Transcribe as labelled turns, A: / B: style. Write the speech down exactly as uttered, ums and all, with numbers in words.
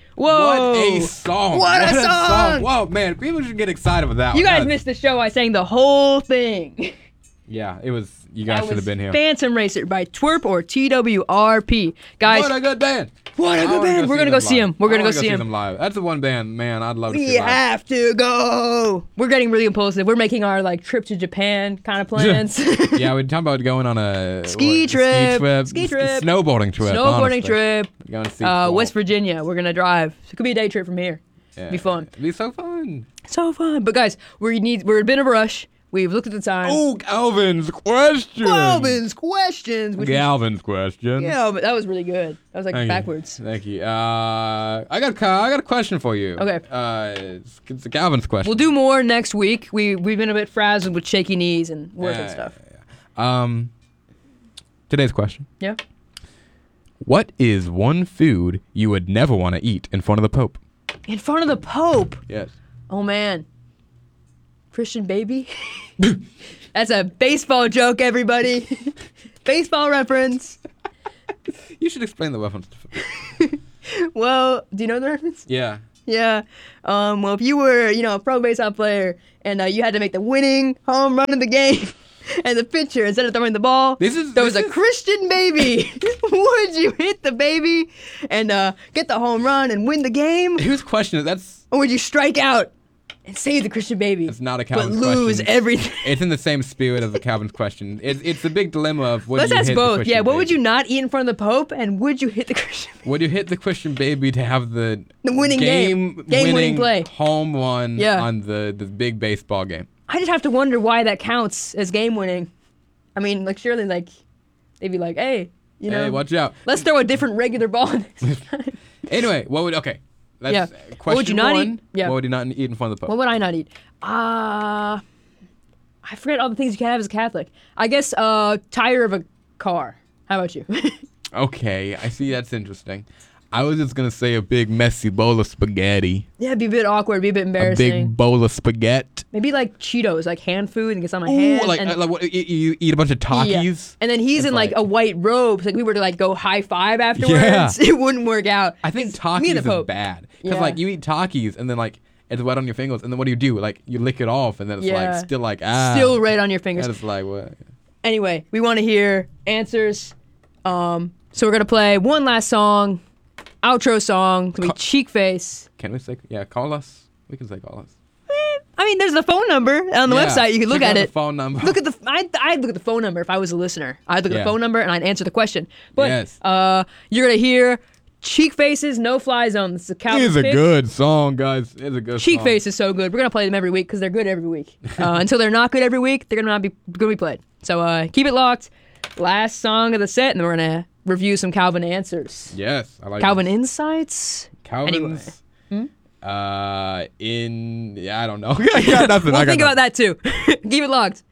A: Whoa.
B: What a song.
A: What, what a, song. song.
B: Whoa, man. People should get excited with that
A: You
B: one.
A: guys missed the show. I sang the whole thing.
B: Yeah, it was. You guys should have been here.
A: Phantom Racer by Twerp or T W R P. Guys.
B: What a good band.
A: What a good band. We're going to go see him. We're going to go see him.
B: them live. That's the one band, man, I'd love to
A: we
B: see live.
A: We have to go. We're getting really impulsive. We're making our like trip to Japan kind of plans.
B: Yeah, we're talking about going on a
A: ski
B: what,
A: trip.
B: Ski trip.
A: Ski trip.
B: Snowboarding trip.
A: Snowboarding
B: honestly.
A: trip.
B: Going to see
A: uh, West Virginia. We're going to drive. So it could be a day trip from here.
B: Yeah.
A: It'd be fun.
B: It'd be so fun.
A: So fun. But guys, we need we're in a bit of a rush. We've looked at the time.
B: Oh, Galvin's question.
A: Galvin's questions. Which
B: Galvin's question.
A: Yeah, but that was really good. That was like
B: Thank
A: backwards.
B: You. Thank you. Uh, I got I got a question for you.
A: Okay.
B: Uh, it's, it's a Galvin's question.
A: We'll do more next week. We we've been a bit frazzled with shaky knees and work
B: yeah,
A: and stuff.
B: Yeah, yeah. Um, today's question.
A: Yeah.
B: What is one food you would never want to eat in front of the Pope?
A: In front of the Pope?
B: Yes.
A: Oh man. Christian baby? That's a baseball joke, everybody. Baseball reference.
B: You should explain the reference.
A: Well, do you know the reference?
B: Yeah.
A: Yeah. Um, well, if you were, you know, a pro baseball player and uh, you had to make the winning home run of the game and the pitcher, instead of throwing the ball,
B: this is,
A: there
B: this
A: was a
B: is...
A: Christian baby. Would you hit the baby and uh, get the home run and win the game?
B: Whose question is that's?
A: Or would you strike out and save the Christian baby?
B: It's not a Calvin's
A: but lose
B: question.
A: everything.
B: It's in the same spirit of the Calvin's question. It's it's a big dilemma of would
A: Let's
B: you
A: ask
B: hit
A: both.
B: the Christian
A: Yeah, what
B: baby?
A: would you not eat in front of the Pope, and would you hit the Christian baby?
B: Would you hit the Christian baby to have the,
A: the winning game,
B: game,
A: game
B: winning,
A: winning play,
B: home run
A: yeah.
B: on the, the big baseball game?
A: I just have to wonder why that counts as game winning. I mean, like surely, like they'd be like, "Hey, you know,
B: hey, watch out.
A: Let's throw a different regular ball next time."
B: Anyway, what would okay? That's
A: Yeah.
B: Question
A: What would you not
B: one,
A: eat? Yeah.
B: What would you not eat in front of the Pope?
A: What would I not eat? Uh, I forget all the things you can have as a Catholic. I guess uh, tire of a car. How about you?
B: Okay, I see. That's interesting. I was just gonna say a big messy bowl of spaghetti.
A: Yeah, it'd be a bit awkward, be a bit
B: A
A: embarrassing.
B: big bowl of spaghetti.
A: Maybe like Cheetos, like hand food, and gets on my
B: Ooh,
A: hand.
B: like,
A: and,
B: uh, like what, you, you eat a bunch of Takis.
A: Yeah. And then he's
B: It's
A: in like,
B: like-
A: a white robe. So like we were to like go high five afterwards.
B: Yeah.
A: It wouldn't work out.
B: I think
A: It's me
B: Takis
A: and
B: is
A: the Pope.
B: bad because
A: Yeah.
B: like you eat Takis and then like it's wet on your fingers and then what do you do? Like you lick it off and then it's
A: Yeah.
B: like still like ah.
A: Still red on your fingers.
B: And it's like what?
A: Anyway, we want to hear answers. Um, so we're gonna play one last song, outro song. It's gonna be
B: Ca-
A: Cheek Face.
B: Can we say yeah? Call us. We can say call us.
A: I mean, there's the phone number on the
B: Yeah,
A: website. You can look
B: check
A: at
B: out
A: it.
B: The phone number.
A: Look at the. I'd, I'd look at the phone number if I was a listener. I'd look at
B: Yeah.
A: the phone number and I'd answer the question. But
B: Yes.
A: uh, you're gonna hear Cheek Faces, No Fly Zone. This is a Calvin
B: It's a
A: pick.
B: good song, guys. It's a good
A: Cheek
B: song.
A: Face is so good. We're gonna play them every week because they're good every week. Uh, until they're not good every week, they're gonna not be gonna be played. So uh, keep it locked. Last song of the set, and then we're gonna review some Calvin answers.
B: Yes, I like
A: Calvin
B: this.
A: insights.
B: Calvin's.
A: Anyway.
B: Uh, in yeah, I don't know. I got nothing.
A: We'll
B: I got
A: think about that too. Keep it locked.